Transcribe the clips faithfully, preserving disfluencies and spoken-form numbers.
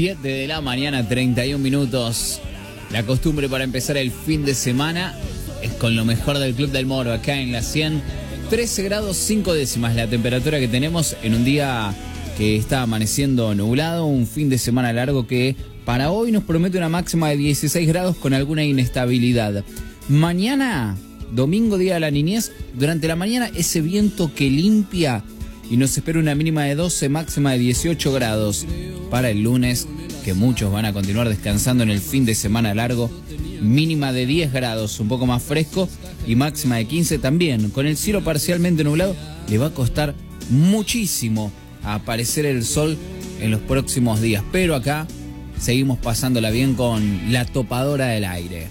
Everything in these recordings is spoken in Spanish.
siete de la mañana, treinta y un minutos. La costumbre para empezar el fin de semana es con lo mejor del Club del Moro, acá en la cien. trece grados cinco décimas la temperatura que tenemos en un día que está amaneciendo nublado, un fin de semana largo que para hoy nos promete una máxima de dieciséis grados con alguna inestabilidad. Mañana, domingo, día de la niñez, durante la mañana ese viento que limpia y nos espera una mínima de doce, máxima de dieciocho grados. Para el lunes, que muchos van a continuar descansando en el fin de semana largo, mínima de diez grados, un poco más fresco, y máxima de quince también. Con el cielo parcialmente nublado, le va a costar muchísimo aparecer el sol en los próximos días. Pero acá seguimos pasándola bien con la topadora del aire.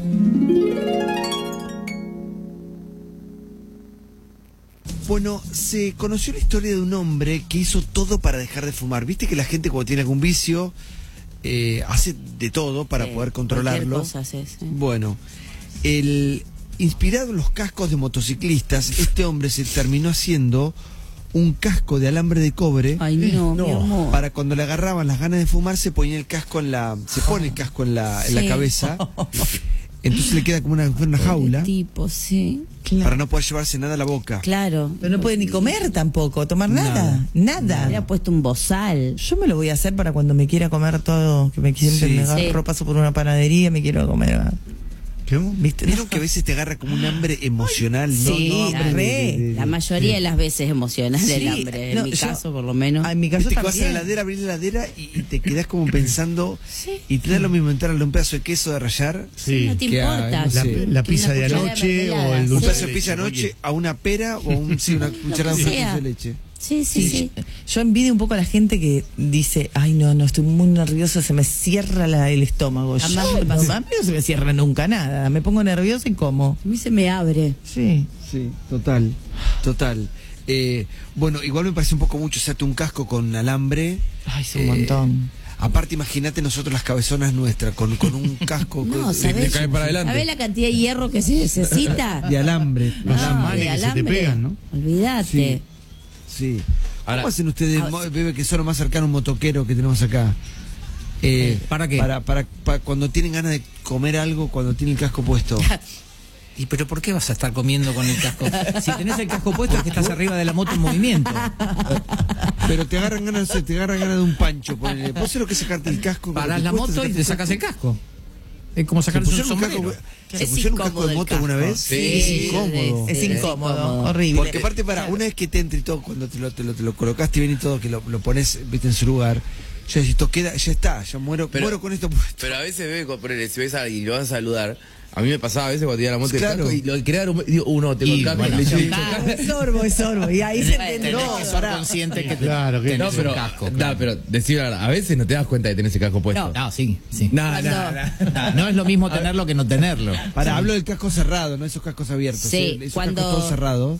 Bueno, se conoció la historia de un hombre que hizo todo para dejar de fumar. Viste que la gente cuando tiene algún vicio eh, hace de todo para sí, poder controlarlo. Cosa hace, sí. Bueno, el, inspirado en los cascos de motociclistas, este hombre se terminó haciendo un casco de alambre de cobre. Ay, no, no, mi amor. para cuando le agarraban las ganas de fumar, se ponía el casco en la, se pone el casco en la, en la Sí. cabeza. Entonces le queda como una, una jaula. Tipo, sí. Para no poder llevarse nada a la boca. Claro. Pero no puede ni comer tampoco, tomar nada, nada. Le ha puesto un bozal. Yo me lo voy a hacer para cuando me quiera comer todo, que me siempre Sí. me agarro, Sí. paso por una panadería, me quiero comer. ¿Viste? ¿Vieron que a veces te agarra como un hambre emocional? ¿no? Sí, no, hambre re. de- de- de- La mayoría de las veces emocional Sí, el hambre. En no, mi yo- caso, por lo menos. Ah, en mi caso Viste que vas a la también. heladera, abrís la heladera y, y te quedás como pensando. Sí. Y te da lo mismo entrarle un pedazo de queso de rallar, Sí. No te que importa. hay, no La, sé. la Que pizza una de cucharada anoche mermelada. o el un dulce pedazo de de pizza leche. anoche a una pera o un, sí, una cucharada de que dulce sea. de leche. Sí, sí, Sí, sí. Yo, yo envidio un poco a la gente que dice, ay no, no, estoy muy nerviosa, se me cierra la- el estómago. Jamás Yo, me pasó. no, a mí no se me cierra nunca nada, me pongo nerviosa y como. A mí se me abre. Sí. Sí, total, total. Eh, bueno, igual me parece un poco mucho, hacerte un casco con alambre. Ay, es un Eh, montón. Aparte, imagínate nosotros las cabezonas nuestras, con, con un casco No, con- ¿sabés? cae para adelante. ¿Sabés la cantidad de hierro que se necesita? de alambre. No, Los de manes que se te alambre. pegan, ¿no? Olvídate. Sí. Sí. Ahora- ¿Cómo hacen ustedes, Ah, mo- bebé, que son lo más cercano a un motoquero que tenemos acá? Eh, ¿Para qué? Para, para, para cuando tienen ganas de comer algo, cuando tienen el casco puesto. ¿Y pero por qué vas a estar comiendo con el casco? Si tenés el casco puesto es que estás arriba de la moto en movimiento. Pero te agarran ganas, no sé, te agarran ganas de un pancho. Ponele. ¿Vos sabés lo que es sacarte el casco? Parás Cuando la te cuesta moto y sacarte te sacas el casco. Es como ¿Se sacarse un pusieron un sombrero. casco, ¿se Es pusieron un casco incómodo de el moto alguna casco. vez? Sí, es sí, incómodo. Es Sí, incómodo, incómodo. horrible. Porque aparte, para, una vez que te entra y todo, cuando te lo, te lo, te lo colocaste bien y todo, que lo, lo pones, viste, en su lugar, yo decís, esto queda, ya está, ya muero, Pero- muero con esto puesto. Pero a veces ve, ponele, si ves a alguien y lo vas a saludar, a mí me pasaba a veces cuando iba a la monte Claro. y lo quería dar un digo, uno, tengo Y, el casco, bueno, le echo sí. un Ah, es sorbo, es sorbo. Y ahí se Tenés entendió. que ser consciente que te- Claro, que- tenés No, pero, un casco. da, claro. pero decir la verdad, a veces no te das cuenta de tener ese casco puesto. No, sí, sí. No, no, Cuando- no. No es lo mismo tenerlo que no tenerlo. Para, hablo del casco cerrado, no esos cascos abiertos. Sí, ¿eh? Esos cuando- cascos todos cerrados.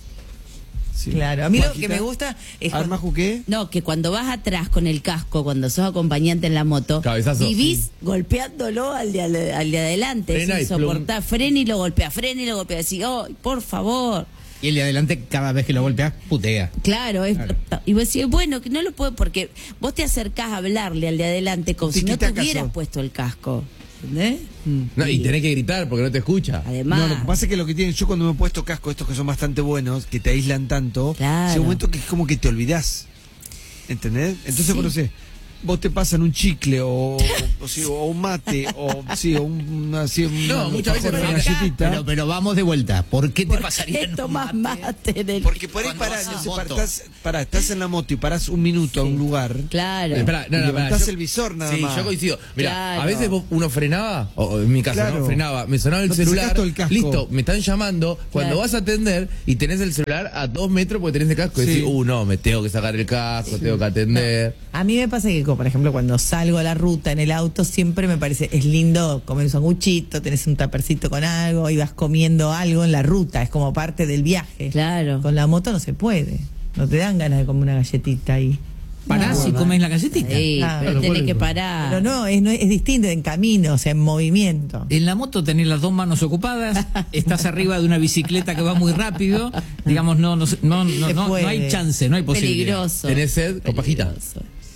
Sí. Claro, a mí lo que Juanquita, me gusta es A ver, cuando- Maju, ¿qué? No, que cuando vas atrás con el casco, cuando sos acompañante en la moto, Cabezazo. vivís golpeándolo al de, al, al de adelante. Frena Es y insoportable. Frena y lo golpea, frena y lo golpea. Decís, oh, por favor. Y el de adelante, cada vez que lo golpeas, putea. Claro, es, y vos decís, bueno, que no lo puedo, porque vos te acercás a hablarle al de adelante como si no Tiquitacazo. tuvieras puesto el casco. ¿Entendés? No, y tenés que gritar porque no te escucha. Además, No, lo que pasa es que lo que tienen, yo cuando me he puesto casco, estos que son bastante buenos, que te aíslan tanto, Claro. llega un momento que es como que te olvidás. ¿Entendés? Entonces, Sí. bueno, sé, vos te pasan un chicle o, o, sí, o un mate o, sí, o un, una, sí, una, No, muchas veces una pero galletita. Pero, pero vamos de vuelta. ¿Por qué te ¿por pasaría qué en un tomás mate? mate en el- Porque por ahí Cuando parás, vas no en sé, moto. parás, pará, estás en la moto y parás un minuto a un lugar. Claro. Espera, no, Y no, levantás pará, yo- el visor nada sí, más. yo coincido. Mira, Claro. a veces vos- uno frenaba, o o en mi caso, Claro. ¿no? Frenaba, me sonaba el No te celular, sacás todo el casco. listo, me están llamando, cuando Claro. vas a atender y tenés el celular a dos metros porque tenés el casco, y Sí. decís, uh, no, me tengo que sacar el casco, tengo que atender. A mí me pasa que, como, por ejemplo, cuando salgo a la ruta en el auto, siempre me parece, es lindo comer un sanguchito, tenés un tapercito con algo y vas comiendo algo en la ruta, es como parte del viaje. Claro. Con la moto no se puede, no te dan ganas de comer una galletita ahí. Parás y comes la galletita. Sí, Ah, pero lo tenés cual- que parar. Pero no, es, no, es distinto, en camino, o sea, en movimiento. En la moto tenés las dos manos ocupadas, estás arriba de una bicicleta que va muy rápido, digamos, no, no, no, no, Se no, no puede. hay chance, no hay posibilidad. Peligroso. ¿Tenés sed? Con pajita. Peligroso.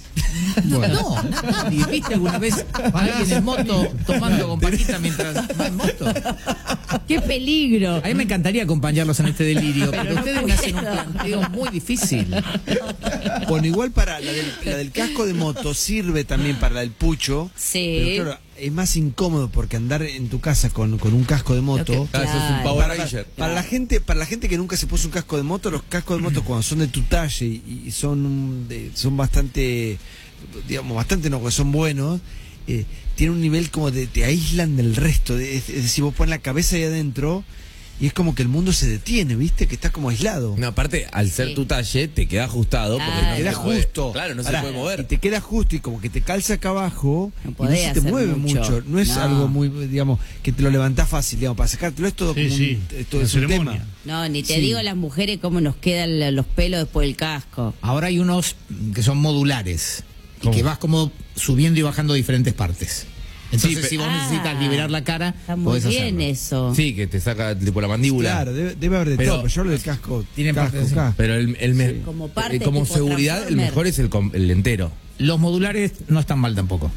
No, nadie. ¿Viste alguna vez a alguien en moto tomando con Paquita mientras va en moto? ¡Qué peligro! A mí me encantaría acompañaría en este delirio, pero, Pero no ustedes me hacen un puedo. planteo muy difícil. Bueno, igual para la del, la del casco de moto sirve también para la del pucho. Sí. Pero claro, es más incómodo porque andar en tu casa con, con un casco de moto. Lo que- Ah, eso es un Claro. Power Para, la- Ranger. para la gente para la gente que nunca se puso un casco de moto, los cascos de moto cuando son de tu talle y, y son un- de- son bastante, digamos, bastante no, que son buenos, eh, tienen un nivel como de te aíslan del resto, de- es, es decir, vos pones la cabeza ahí adentro y es como que el mundo se detiene, ¿viste? Que estás como aislado. No, aparte, al ser Sí. tu talle, te queda ajustado. Porque Claro. no Te queda se puede- justo. Claro, no Pará, se puede Y mover. te queda justo y como que te calza acá abajo No y no podés se te hacer mueve mucho. mucho. No es No. algo muy, digamos, que te lo levantás fácil, digamos, para sacártelo es todo Sí, como sí, un, esto la es un ceremonia. tema. No, ni te Sí. digo las mujeres cómo nos quedan la- los pelos después del casco. Ahora hay unos que son modulares y ¿Cómo? que vas como subiendo y bajando diferentes partes. Entonces, Sí, si vos Ah, necesitas liberar la cara, Está muy podés bien hacerlo. eso. Sí, que te saca tipo la mandíbula. Claro, debe, debe haber de Pero- todo, pero yo hablo del casco. Tiene casco, parte de- acá. Pero el, el me- Como parte eh, como tipo seguridad, el Transformer. mejor es el, com- el entero. Los modulares no están mal tampoco.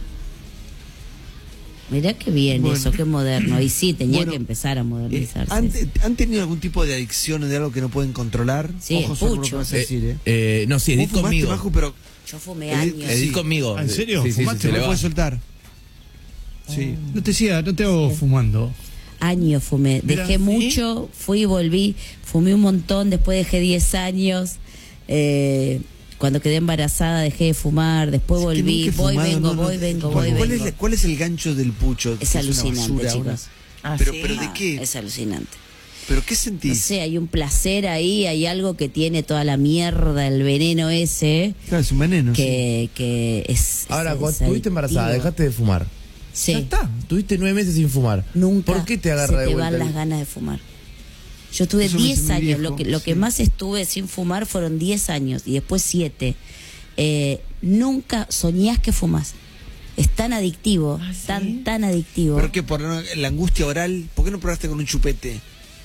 Mirá qué bien Bueno. eso, qué moderno. Y sí, tenía Bueno, que empezar a Eh, modernizarse. ¿han, te- han tenido algún tipo de adicción o de algo que no pueden controlar? Sí, el Ojo, Sorbo, lo que pucho. vas a decir, ¿eh? Eh, no, sí, Vos Edith fumaste, conmigo. Maju, pero Yo fumé Edith- años. Edith Sí. conmigo. ¿En serio? Sí, sí, sí, ¿Fumaste? se no le lo va. puedes soltar. Sí. No te decía, no te hago fumando. Años fumé. Mirá, Dejé ¿sí? mucho, fui y volví. Fumé un montón, después dejé diez años. Eh, cuando quedé embarazada dejé de fumar, después Es que volví. nunca he Voy, fumado, vengo, no, no. voy, vengo, ¿Cuál, voy, cuál vengo. es, la- ¿Cuál es el gancho del pucho? Que Es una alucinante, basura, chicos. una- Ah, pero, ¿sí? pero ¿de No, qué? Es alucinante. ¿Pero qué No sentís? sé, hay un placer ahí, hay algo que tiene toda la mierda, el veneno ese, Claro, es un veneno. sí. que, que es. Ahora, es cuando estuviste embarazada, adictivo. dejaste de fumar. Sí. Ya está, tuviste nueve meses sin fumar. Nunca ¿Por qué te agarra se de te vuelta van el- las ganas de fumar. Yo estuve Eso me dice diez mi años, viejo, lo que, lo que sí. más estuve sin fumar fueron diez años y después siete. Eh, nunca soñás que fumas. Es tan adictivo, ¿Ah, sí? tan, tan adictivo. ¿Pero qué? ¿Por la la angustia oral? ¿Por qué no probaste con un chupete?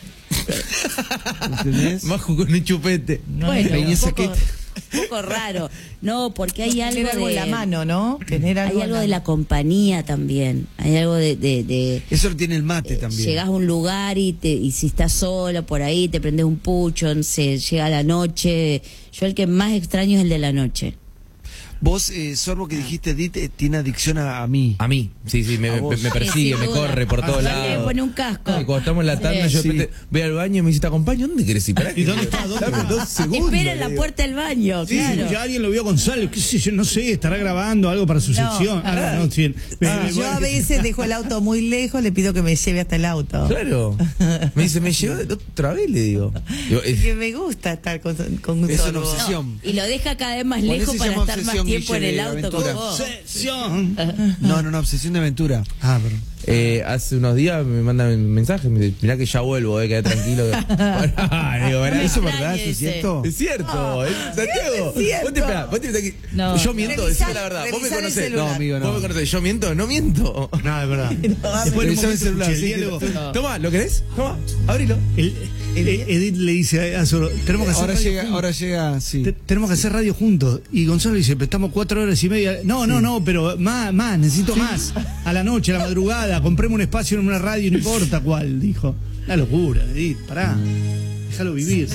¿Entendés? Majo con un chupete. Bueno, Peña un poco, Saquet. un poco raro. No, porque hay algo, Tener algo de en la mano, ¿no? Tener algo Hay algo de la compañía también. Hay algo de... de, de Eso lo tiene el mate eh, también. Llegás a un lugar y, te, y si estás sola por ahí, te prendes un pucho, no sé, llega la noche. Yo el que más extraño es el de la noche. Vos, eh, Sorbo, que dijiste, Edith, eh, tiene adicción a, a mí. A mí, sí, sí, me, A me, vos. me persigue, Sí, me sin duda. corre por todos Le lados. pone un casco. Y cuando estamos en la tanda, Sí. yo de Sí. repente voy al baño y me dice, te acompaño. ¿Dónde querés ir? Pará, ¿Y dónde está? ¿Dónde Dame va? dos segundos. Espera en le la digo. puerta del baño, Sí, claro. ya alguien lo vio a Gonzalo, qué sé yo, no sé, estará grabando algo para su No. sección. Ah, no, sí. Ah, yo a veces dejo el auto muy lejos, le pido que me lleve hasta el auto. Claro. Me dice, me llevó otra vez, le digo. Digo, es- Que me gusta estar con, con un Es una sorbo. obsesión. Y lo deja cada vez más Por lejos eso se para llama estar más obsesión, tiempo en Guille, el de auto aventura. como vos. Obsesión. No, no, no, obsesión de aventura. Ah, pero. Eh, hace unos días me mandan un mensaje, me dice, mirá que ya vuelvo, eh, quedá tranquilo. Pará, digo, pará. ¿Eso es extraña verdad? ¿Eso ese. es cierto? Es cierto, es Santiago. es cierto. Vos te esperá, vos te pensás que- No. Yo miento, Revisá- decime la verdad. Vos me revisá el conocés. celular. No, amigo, no. Vos me conocés. Yo miento, no miento. No, es verdad. Después en un Revisá el momento celular, escuché el sí, diálogo. que- Toma, ¿lo querés? Toma, abrilo. El- eh, Edith le dice a Soro, tenemos que hacer Ahora radio llega, juntos. ahora llega, sí. Te- tenemos que hacer radio juntos. Y Gonzalo dice, pero estamos cuatro horas y media. No, no, no, pero más, más, necesito más. A la noche, a la madrugada, compremos un espacio en una radio, no importa cuál, dijo. Una locura, Edith, pará. Déjalo vivir.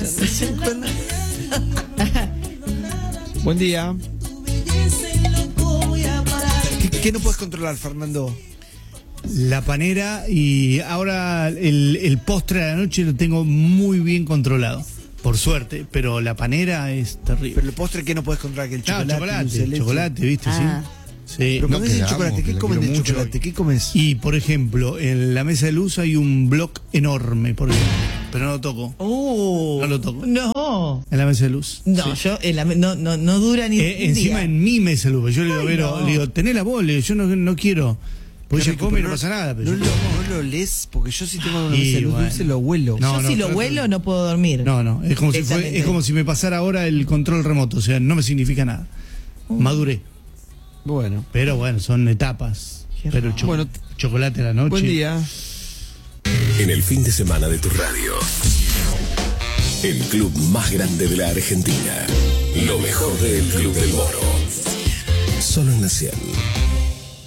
Buen día. ¿Qué, qué no puedes controlar, Fernando? La panera y ahora el, el postre de la noche lo tengo muy bien controlado. Por suerte, pero la panera es terrible. Pero el postre que no puedes controlar, que el No, chocolate. chocolate, dulce de leche. chocolate, ¿viste? Ah. Sí. Sí. Pero cuando dicen quedamos, chocolate, que ¿qué la comen quiero de mucho. chocolate? ¿Qué comes? Y, por ejemplo, en la mesa de luz hay un block enorme, por ejemplo, pero no lo toco. Uh, No lo toco. No. En la mesa de luz. No, yo en la- no, no, no dura ni Eh, un encima día. en mi mesa de luz. Yo le digo, Ay, Vero, no. le digo, tené la bola, yo no, no quiero. Pues Qué ella rico, come y pero no pasa nada. Pero no, yo lo, como. no lo lees, porque yo si tengo una Y mesa de luz bueno. dulce lo huelo. No, yo no, si lo trato- huelo no puedo dormir. No, no, es como, si fue, Directamente. es como si me pasara ahora el control remoto, o sea, no me significa nada. Maduré. Bueno. Pero bueno, son etapas. Qué Pero raro. cho- Bueno, chocolate a la noche. Buen día. En el fin de semana de tu radio. El club más grande de la Argentina. Lo mejor del Club del Moro. Solo en la cien.